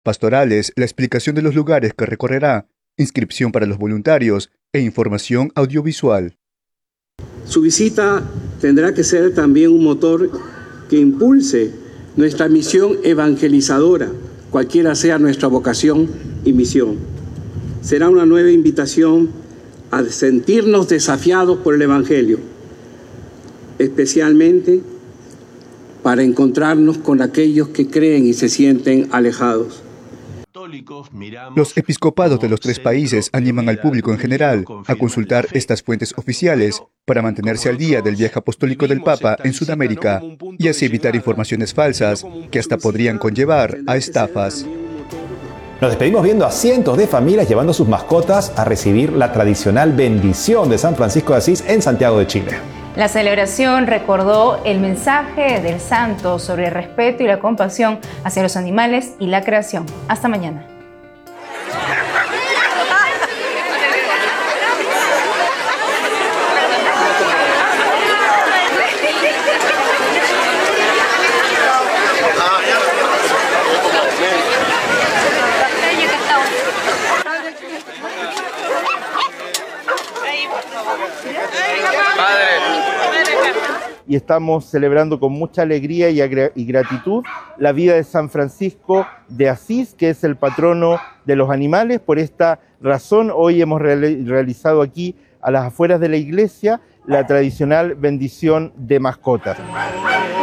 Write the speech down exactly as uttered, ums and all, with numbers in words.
pastorales, la explicación de los lugares que recorrerá, inscripción para los voluntarios e información audiovisual. Su visita tendrá que ser también un motor que impulse nuestra misión evangelizadora, cualquiera sea nuestra vocación y misión. Será una nueva invitación a sentirnos desafiados por el Evangelio, especialmente para encontrarnos con aquellos que creen y se sienten alejados. Los episcopados de los tres países animan al público en general a consultar estas fuentes oficiales para mantenerse al día del viaje apostólico del Papa en Sudamérica y así evitar informaciones falsas que hasta podrían conllevar a estafas. Nos despedimos viendo a cientos de familias llevando sus mascotas a recibir la tradicional bendición de San Francisco de Asís en Santiago de Chile. La celebración recordó el mensaje del santo sobre el respeto y la compasión hacia los animales y la creación. Hasta mañana. Y estamos celebrando con mucha alegría y, y gratitud la vida de San Francisco de Asís, que es el patrono de los animales. Por esta razón, hoy hemos real, realizado aquí, a las afueras de la iglesia, la tradicional bendición de mascotas.